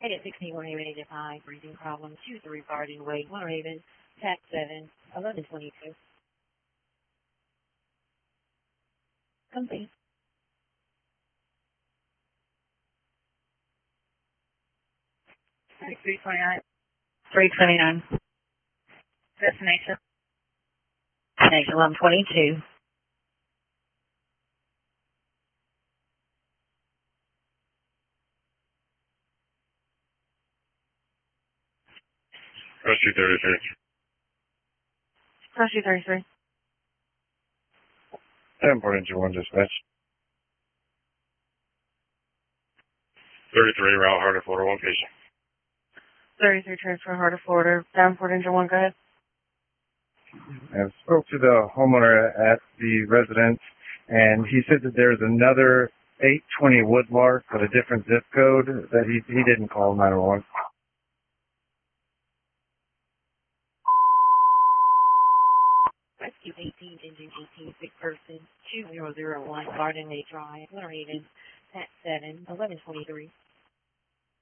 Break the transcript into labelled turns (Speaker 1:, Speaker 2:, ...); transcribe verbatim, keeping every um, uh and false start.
Speaker 1: Edit sixteen, one Haven, Agent five, breathing problem, two three Garden Way, one Haven, tax seven, eleven twenty-two. Complete. three twenty-nine. three twenty-nine. Destination. Destination eleven twenty-two.
Speaker 2: Rescue thirty-three.
Speaker 1: Rescue thirty-three.
Speaker 2: Davenport Engine one dispatch. thirty-three, route Heart of Florida location.
Speaker 1: thirty-three, transfer Heart of Florida. Davenport Engine one, go ahead.
Speaker 2: I spoke to the homeowner at the residence, and he said that there's another eight twenty Woodlark with a different zip code that he he didn't call nine one one.
Speaker 1: Rescue eighteen, engine eighteen, sick person, two zero zero one, Garden Way Drive, Winter Haven, tax seven, eleven twenty-three.